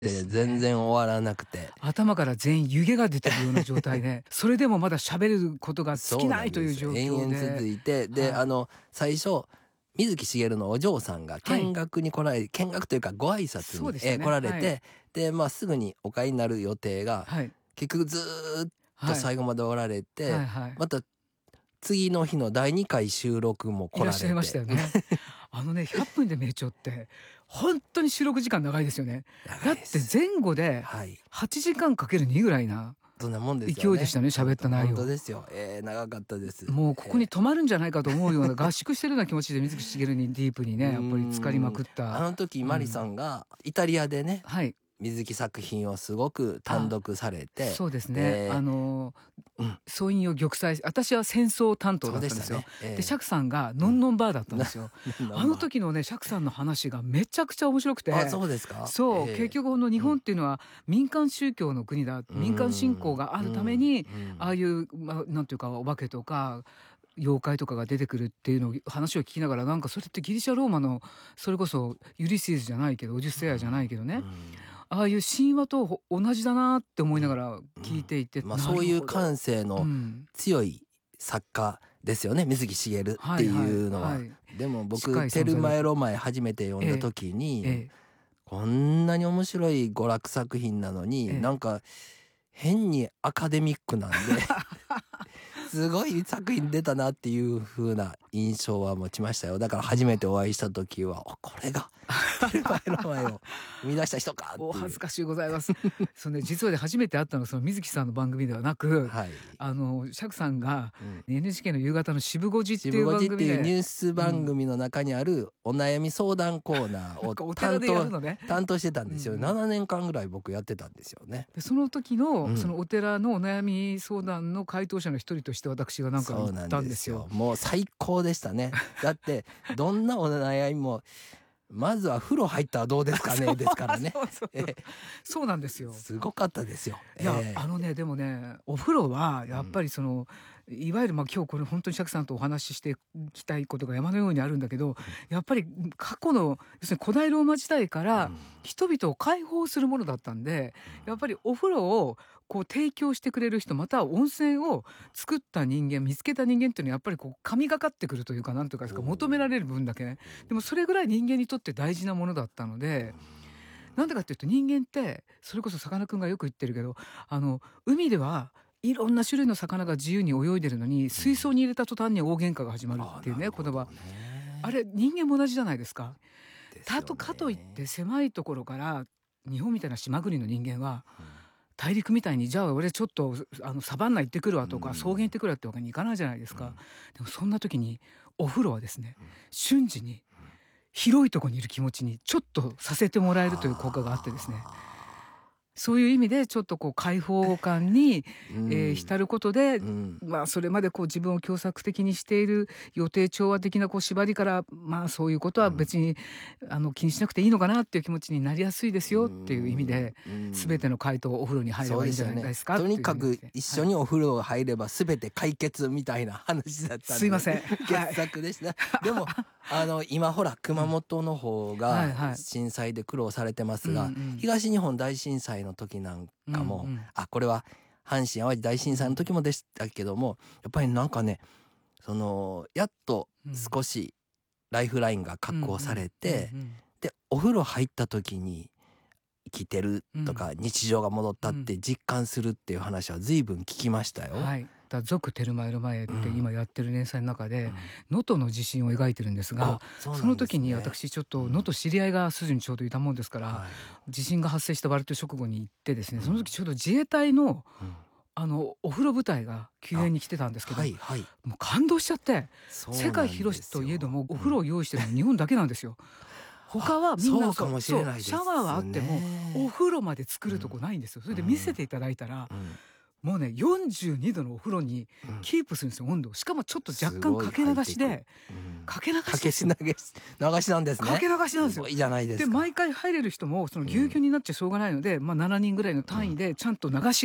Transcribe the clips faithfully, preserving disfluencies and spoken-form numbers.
で全然終わらなくて、 頭から全員湯気が出てるような状態でそれでもまだ喋ることが尽きないという状況で延々続いて、で、 はい、 あの最初水木しげるのお嬢さんが見学に来られ、はい、見学というかご挨拶に、ねえー、来られて、はい、で、まあ、すぐにお帰りになる予定が、はい、結局ずーっと最後までおられて、はいはいはい、また次の日のだいにかい収録も来られていらっしゃいましたよねあのねひゃっぷんで名著って本当に収録時間長いですよね。だって前後ではちじかんかけるにぐらいなそんなもんですよね。勢いでしたね、喋った内容。 本当ですよ、えー、長かったです。 もうここに泊まるんじゃないかと思うような、合宿してるような気持ちで水木しげるにディープにねやっぱり浸かりまくった。 あの時マリさんがイタリアでね、うん、はい、水木作品をすごく単独されて、 そうですね、あの、うん、総員を玉砕、私は戦争担当だったんですよ。で、ねえー、釈さんがのんのんバーだったんですよ、うん、あの時のね釈さんの話がめちゃくちゃ面白くて。 あ、そうですか。 そう、えー、結局の日本っていうのは民間宗教の国だ、うん、民間信仰があるために、うん、ああいう、まあ、なんていうかお化けとか妖怪とかが出てくるっていうのを話を聞きながら、なんかそれってギリシャローマのそれこそユリシーズじゃないけどオデュッセイアじゃないけどね、うん、ああいう神話と同じだなって思いながら聞いていて、うん、 まあ、そういう感性の強い作家ですよね、うん、水木しげるっていうのは、はいはいはい、でも僕テルマエロマエ初めて読んだ時に、ええええ、こんなに面白い娯楽作品なのに、ええ、なんか変にアカデミックなんですごい作品出たなっていう風な印象は持ちましたよ。だから初めてお会いした時はこれがテルマエロマエを生み出した人かっていう。 お恥ずかしいございますその、ね、実はで初めて会ったのはその水木さんの番組ではなく、はい、あの釈さんが エヌエイチケー の夕方の渋ごじっていう番組で、 渋ごじっていうニュース番組の中にあるお悩み相談コーナーを担当、ね、担当してたんですよ、うん、ななねんかんぐらい僕やってたんですよね。 でその時の、うん、そのお寺のお悩み相談の回答者の一人として私がなんか言ったんですよ。 そうなんですよ、もう最高でしたねだってどんなお悩みもまずは風呂入ったらどうですかねですからね。 そうそうそう、そうなんですよ。 すごかったですよ。 いや、えー、あのねでもねお風呂はやっぱりその、うん、いわゆるまあ今日これ本当に釈さんとお話ししていきたいことが山のようにあるんだけど、うん、やっぱり過去の要するに古代ローマ時代から人々を解放するものだったんで、うん、やっぱりお風呂をこう提供してくれる人、または温泉を作った人間、見つけた人間っていうのはやっぱりこう神がかってくるというか、なんというか求められる分だけね、でもそれぐらい人間にとって大事なものだったので、なんでかっていうと人間ってそれこそさかなクンがよく言ってるけど、あの海ではいろんな種類の魚が自由に泳いでるのに、水槽に入れた途端に大喧嘩が始まるっていうね、言葉、あれ人間も同じじゃないですか。たとかといって狭いところから日本みたいな島国の人間は、うん、大陸みたいにじゃあ俺ちょっとあのサバンナ行ってくるわとか、うん、草原行ってくるわってわけにいかないじゃないですか、うん、でもそんな時にお風呂はですね、うん、瞬時に広いところにいる気持ちにちょっとさせてもらえるという効果があってですね、そういう意味でちょっとこう開放感に、うん、えー、浸ることで、うん、まあそれまでこう自分を狭窄的にしている予定調和的なこう縛りから、まあそういうことは別に、うん、あの気にしなくていいのかなっていう気持ちになりやすいですよっていう意味で、うん、全ての回答お風呂に入ればいいんじゃないですか。 とにかく一緒にお風呂入れば全て解決みたいな話だったんで、 すいません、 傑作でした、はい、でもあの今ほら熊本の方が震災で苦労されてますが、東日本大震災の時なんかも、うんうん、あこれは阪神・淡路大震災の時もでしたけども、やっぱりなんかね、そのやっと少しライフラインが確保されて、うんうんうんうん、でお風呂入った時に生きてるとか、うん、日常が戻ったって実感するっていう話は随分聞きましたよ。 はい、だ続テルマエロマエって今やってる連載の中で能登、うん、の地震を描いてるんですが、 そ, その時に私ちょっと能登知り合いが筋にちょうどいたもんですから、はい、地震が発生した割と直後に行ってですね、その時ちょうど自衛隊の、うん、あのお風呂部隊が救援に来てたんですけど、はいはい、もう感動しちゃって、世界広しといえどもお風呂を用意してるのは日本だけなんですよ。他はみんなそうかもしれないですね。 シャワーはあってもお風呂まで作るとこないんですよ。それで見せていただいたら、うんうん、もうねよんじゅうにどのお風呂にキープするんですよ、温度。しかもちょっと若干かけ流しで、うん、かけ流しですよ。 かけ流しなんですね。 かけ流しなんですよ。 いいじゃないですか。 で毎回入れる人もそのぎゅうぎゅうになっちゃしょうがないので、うん、まあしちにんぐらいの単位でちゃんと流しが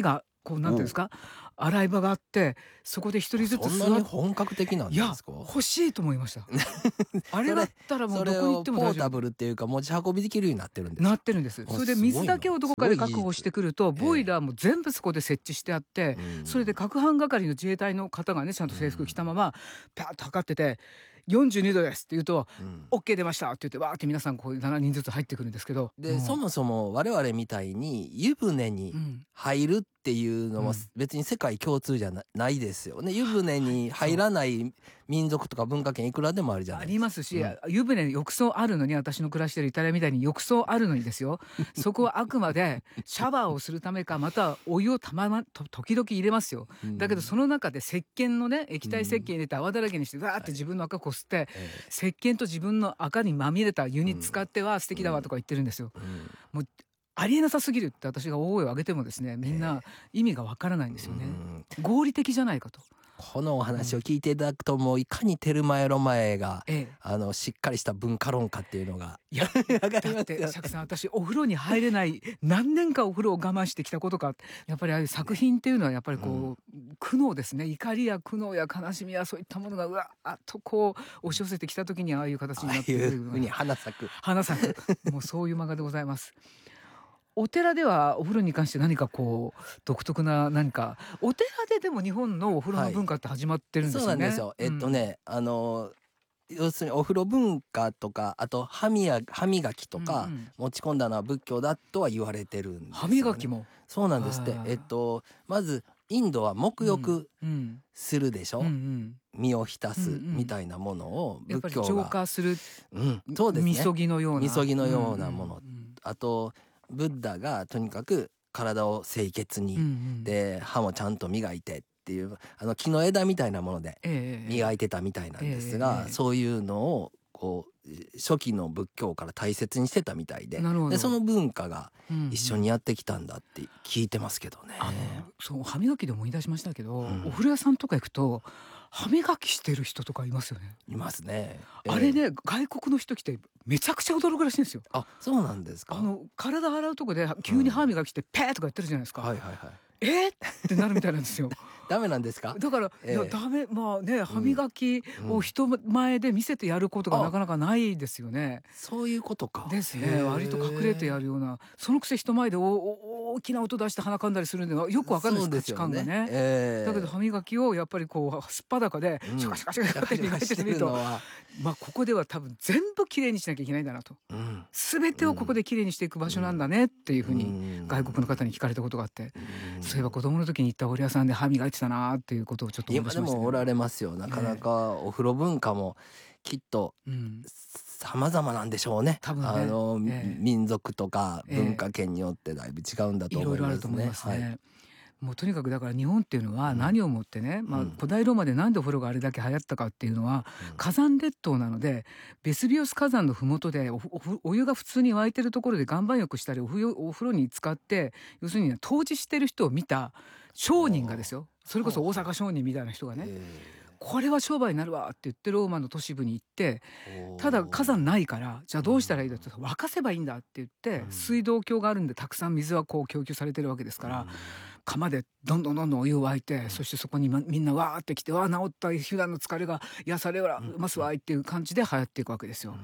こうなんていうんですか、洗い場があってそこで一人ずつ座って、 そんなに本格的なんですか？ いや欲しいと思いましたあれだったらもうどこに行っても大丈夫。 それをポータブルっていうか持ち運びできるようになってるんですか？ なってるんです。それで水だけをどこかで確保してくるとボイラーも全部そこで設置してあって、それで攪拌係の自衛隊の方がねちゃんと制服着たままパーッと測っててよんじゅうにどですって言うと、うん、オーケー 出ましたって言ってわーって皆さんこうしちにんずつ入ってくるんですけど、 で、うん、そもそも我々みたいに湯船に入るっていうのも別に世界共通じゃ な, ないですよね。湯船に入らない民族とか文化圏いくらでもあるじゃないですか。 ありますし、うん、湯船に浴槽あるのに、私の暮らしてるイタリアみたいに浴槽あるのにですよそこはあくまでシャワーをするためか、またはお湯をたままと時々入れますよ、うん、だけどその中で石鹸のね液体石鹸入れて泡だらけにしてわーって自分の赤こすって、うん、石鹸と自分の赤にまみれた湯に使っては素敵だわとか言ってるんですよ、うんうん、もうありえなさすぎるって私が大声を上げてもですね、みんな意味がわからないんですよね、えー、合理的じゃないかと。 このお話を聞いていただくと、もういかにテルマエロマエが、ええ、あのしっかりした文化論家っていうのがいやだって釈さん、私お風呂に入れない何年かお風呂を我慢してきたことか。やっぱりああいう作品っていうのはやっぱりこう、うん、苦悩ですね。怒りや苦悩や悲しみやそういったものがうわっとこう押し寄せてきた時にああいう形になっている、ああいうふうに花咲く花咲くもうそういう漫画でございます。お寺ではお風呂に関して何かこう独特な何か、お寺ででも日本のお風呂の文化って始まってるんですよね、 はい、そうなんですよ、えっとね、うん、あの要するにお風呂文化とか、あと歯磨歯磨きとか持ち込んだのは仏教だとは言われてるんですよね。 歯磨きもそうなんですって。えっとまずインドは沐浴するでしょ、うんうん、身を浸すみたいなものを仏教が浄化する、 うん、そうですね、 みそぎのようなみそぎのようなもの、うんうんうん、あとブッダがとにかく体を清潔に、うんうん、で歯もちゃんと磨いてっていう、あの木の枝みたいなもので磨いてたみたいなんですが、えーえー、そういうのをこう初期の仏教から大切にしてたみたい で, でその文化が一緒にやってきたんだって聞いてますけどね、うんうん、あのそう歯磨きで思い出しましたけど、うん、お風呂屋さんとか行くと歯磨きしてる人とかいますよね。 いますね、 えー、あれね、外国の人来てめちゃくちゃ驚くらしいんですよ。 あ、そうなんですか。 あの体洗うとこで急に歯磨きしてペーとかやってるじゃないですか、うん、はいはいはい、えー、ってなるみたいなんですよダメなんですか。 だから、えー、いやダメ、まあね、歯磨きを人前で見せてやることがなかなかないですよね、 うん、そういうことかですね。割と隠れてやるような、そのくせ人前でおお大きな音出して鼻かんだりするんでよくわかるんです、価値観がね、えー、だけど歯磨きをやっぱりこうすっぱだかでシャカシャカシャカって磨いてみると、まあここでは多分全部きれいにしなきゃいけないんだなと、うん、全てをここできれいにしていく場所なんだねっていうふうに外国の方に聞かれたことがあって、うん、そういえば子供の時に行ったお風呂屋さんで歯磨いてたなっていうことをちょっと思い出しました、ね、 今でもおられますよ。なかなかお風呂文化もきっと様々なんでしょうね、多分ね、あの、えー、民族とか文化圏によってだいぶ違うんだと思いますね、いろいろあると思いますね、はい、 もうとにかくだから日本っていうのは何をもってね、うん、まあ、古代ローマでなんでお風呂があれだけ流行ったかっていうのは、うん、火山列島なのでベスビオス火山の麓で お, お, お湯が普通に沸いてるところで岩盤浴したり お, お風呂に浸かって要するに湯治してる人を見た商人がですよ、それこそ大阪商人みたいな人がね、えーこれは商売になるわって言ってローマの都市部に行って、ただ火山ないからじゃあどうしたらいいだって沸かせばいいんだって言って、うん、水道橋があるんでたくさん水はこう供給されてるわけですから、うん、釜でどんどんどんどんお湯を沸いて、うん、そしてそこに、ま、みんなわーってきて、わー治った普段の疲れが癒されますわっていう感じで流行っていくわけですよ、うん、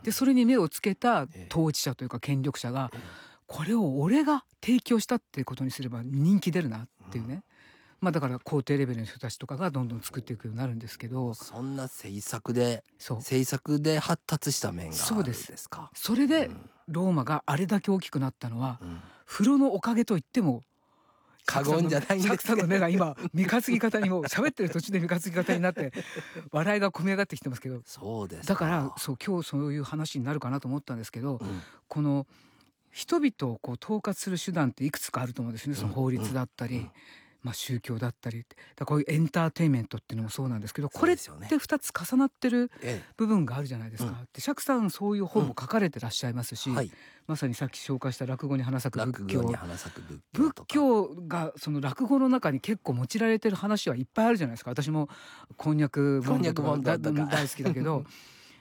でそれに目をつけた統治者というか権力者が、これを俺が提供したっていうことにすれば人気出るなっていうね、うんまあ、だから皇帝レベルの人たちとかがどんどん作っていくようになるんですけど、 そんな政策で政策で発達した面があるんですか。 それでローマがあれだけ大きくなったのは、うん、風呂のおかげと言っても過言じゃないんですか。釈さんの目が今三日月型にも喋ってる途中で三日月型になって笑いが込み上がってきてますけど、 そうですか。だからそう今日そういう話になるかなと思ったんですけど、うん、この人々をこう統括する手段っていくつかあると思うんですね。その法律だったり、うんうんまあ、宗教だったり、だこういうエンターテインメントっていうのもそうなんですけど、これってふたつ重なってる部分があるじゃないですか、ええ、で釈さんそういう本も書かれてらっしゃいますし、うんはい、まさにさっき紹介した落語に花咲く仏教、仏教がその落語の中に結構用いられてる話はいっぱいあるじゃないですか。私もこんにゃくボンドが大好きだけど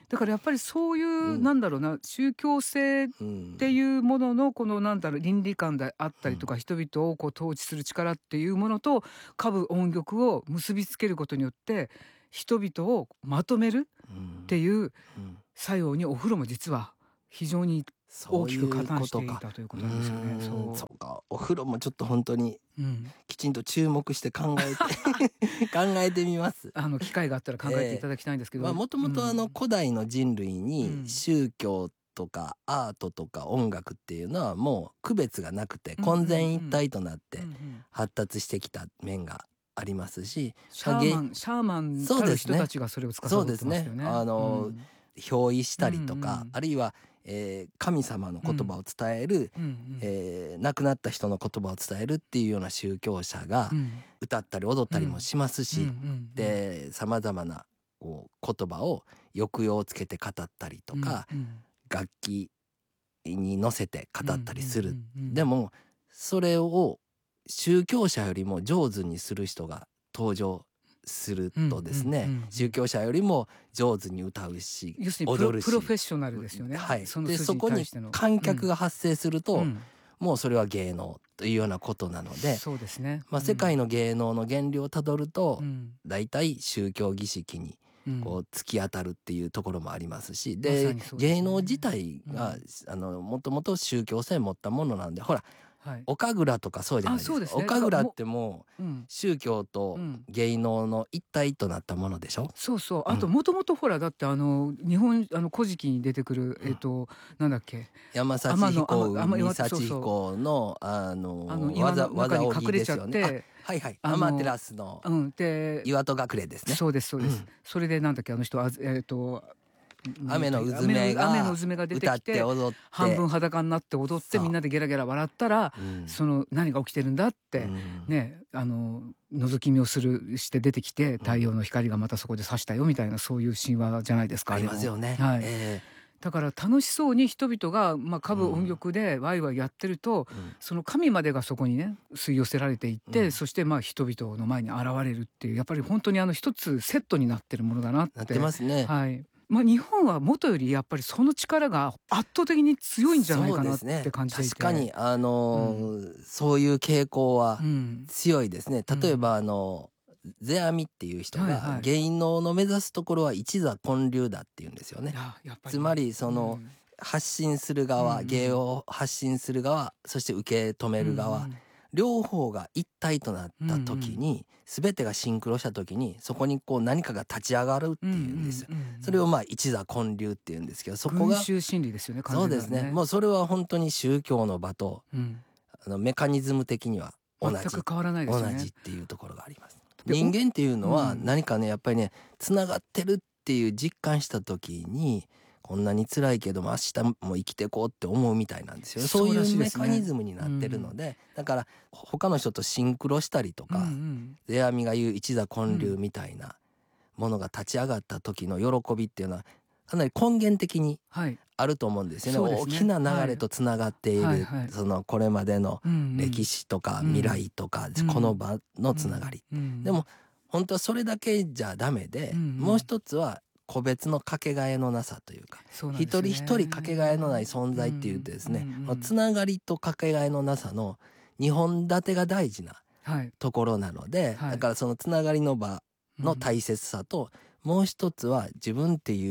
だからやっぱりそういう、うん、なんだろうな、宗教性っていうもののこのなんだろう倫理観であったりとか、うん、人々をこう統治する力っていうものと歌舞音曲を結びつけることによって人々をまとめるっていう作用にお風呂も実は非常に大きく加担していたということなんですよね。 そうそうそうか、お風呂もちょっと本当にきちんと注目して考えて考えてみます。 あの機会があったら考えていただきたいんですけど、 もともと古代の人類に宗教とかアートとか音楽っていうのはもう区別がなくて混然一体となって発達してきた面がありますし、 シャーマンシャーマンたる人たちがそれを司ってますよね。 そうですね。あの、うん、憑依したりとか、うんうん、あるいはえー、神様の言葉を伝える、うんうん、えー、亡くなった人の言葉を伝えるっていうような宗教者が歌ったり踊ったりもしますし、うんうんうん、でさまざまなこう言葉を抑揚をつけて語ったりとか、うんうん、楽器に乗せて語ったりする、うんうんうんうん、でもそれを宗教者よりも上手にする人が登場するとですね、うんうんうん、宗教者よりも上手に歌うし要するに踊るしプロフェッショナルですよね、 はい、そのでそこに観客が発生すると、うん、もうそれは芸能というようなことなので、 そうですね、 まあ、世界の芸能の原理をたどると、うん、だいたい宗教儀式にこう突き当たるっていうところもありますし、うん、で、まね、芸能自体が、うん、あのもともと宗教性を持ったものなんで、ほらはい、お神楽とかそうじゃないですか。ですね、お神楽ってもう宗教と芸能の一体となったものでしょ。 そうそう。あともともとほらだってあの日本あの古事記に出てくる、えっとなんだっけ、 山幸彦海幸彦のあの技技を隠れちゃって、はいはい、アマテラスの岩戸隠れですね。 そうですそうです。それでなんだっけあの人はえっと雨のうずめが雨のうずめが出てきて半分裸になって踊ってみんなでゲラゲラ笑ったら、うん、その何が起きてるんだって、うん、ね、あの覗き見をするして出てきて太陽の光がまたそこで差したよみたいな、そういう神話じゃないですか。 ありますよね。 はい、 えー、だから楽しそうに人々が、まあ、歌舞音曲でワイワイやってると、うん、その神までがそこにね吸い寄せられていって、うん、そしてまあ人々の前に現れるっていう、やっぱり本当にあの一つセットになってるものだなって。 なってますね。 はい。まあ、日本は元よりやっぱりその力が圧倒的に強いんじゃないかなって感じていて、 ね、確かにあのーうん、そういう傾向は強いですね、うん、例えばあの世阿弥っていう人が芸能の目指すところは一座建立だっていうんですよね。つまりその、うん、発信する側、芸を発信する側、そして受け止める側、うんうん、両方が一体となった時に、うんうん、全てがシンクロした時にそこにこう何かが立ち上がるっていうんですよ、うんうんうんうん、それをまあ一座建立っていうんですけど、そこが群衆心理ですよね。 そうですね。もうそれは本当に宗教の場と、うん、あのメカニズム的には同じ、 全く変わらないですね。 同じっていうところがあります。人間っていうのは何かね、やっぱりねつながってるっていう実感した時に、こんなに辛いけども明日も生きていこうって思うみたいなんですよ。そういうメカニズムになってるので、うん、だから他の人とシンクロしたりとか、世阿弥が言う一座建立みたいなものが立ち上がった時の喜びっていうのはかなり根源的にあると思うんですよね。はい、大きな流れとつながっている、はいはいはい、そのこれまでの歴史とか未来とか、うん、この場のつながり、うん、でも本当はそれだけじゃダメで、うん、もう一つは個別のかけがえのなさというか、う、ね、一人一人かけがえのない存在っていうとですね、うんうん、つながりとかけがえのなさのにほん立てが大事なところなので、はい、だからそのつながりの場の大切さと、もう一つは自分ってい